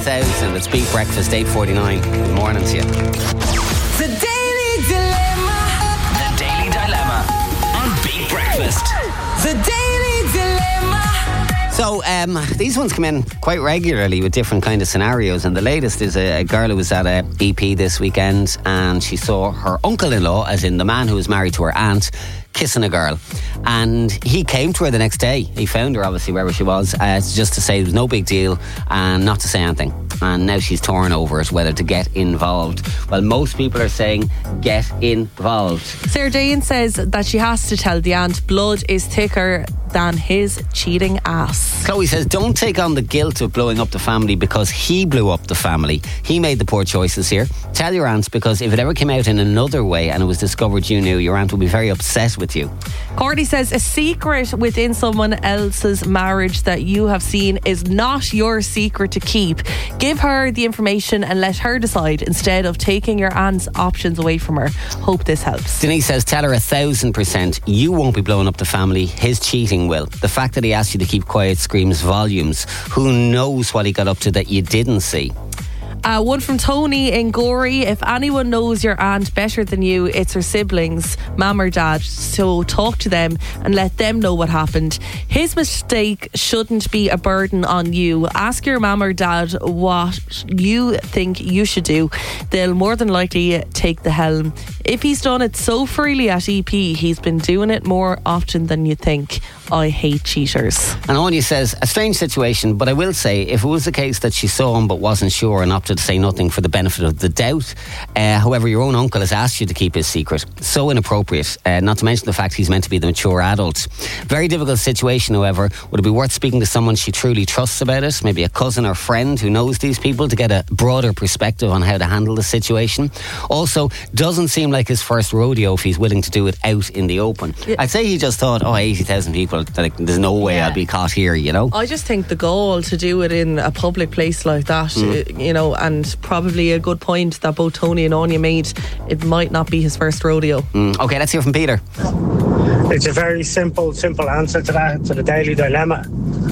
3000. It's Beat Breakfast, 8:49. Good morning to you. The Daily Dilemma. The Daily Dilemma on Beat Breakfast. The Daily Dilemma. So, these ones come in quite regularly with different kind of scenarios, and the latest is a girl who was at a EP this weekend, and she saw her uncle-in-law, as in the man who was married to her aunt, kissing a girl, and he came to her the next day. He found her obviously wherever she was, just to say it was no big deal and not to say anything, and now she's torn over it whether to get involved. Well, most people are saying get involved. Sarah Jane says that she has to tell the aunt blood is thicker than his cheating ass. Chloe says don't take on the guilt of blowing up the family because he blew up the family. He made the poor choices here. Tell your aunt, because if it ever came out in another way and it was discovered you knew, your aunt would be very upset with you. Courtney says a secret within someone else's marriage that you have seen is not your secret to keep. Give her the information and let her decide instead of taking your aunt's options away from her. Hope this helps. Denise says tell her 1,000% you won't be blowing up the family, his cheating will. The fact that he asked you to keep quiet screams volumes. Who knows what he got up to that you didn't see? One from Tony in Gorey. If anyone knows your aunt better than you, it's her siblings, mum or dad. So talk to them and let them know what happened. His mistake shouldn't be a burden on you. Ask your mum or dad what you think you should do. They'll more than likely take the helm. If he's done it so freely at EP, he's been doing it more often than you think. I hate cheaters. And Anya says, a strange situation, but I will say, if it was the case that she saw him but wasn't sure and opted to say nothing for the benefit of the doubt, however, your own uncle has asked you to keep his secret. So inappropriate, not to mention the fact he's meant to be the mature adult. Very difficult situation, however. Would it be worth speaking to someone she truly trusts about it? Maybe a cousin or friend who knows these people, to get a broader perspective on how to handle the situation. Also, doesn't seem like his first rodeo if he's willing to do it out in the open. Yeah. I'd say he just thought, 80,000 people, like, there's no way I'll be caught here, you know. I just think the goal to do it in a public place like that, you know, and probably a good point that both Tony and Anya made, it might not be his first rodeo. Okay, let's hear from Peter. It's a very simple answer to that, to the Daily Dilemma.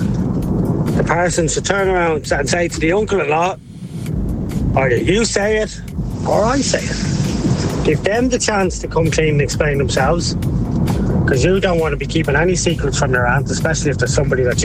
The person should turn around and say to the uncle-in-law, either you say it or I say it. Give them the chance to come clean and explain themselves, because you don't want to be keeping any secrets from your aunt, especially if there's somebody that you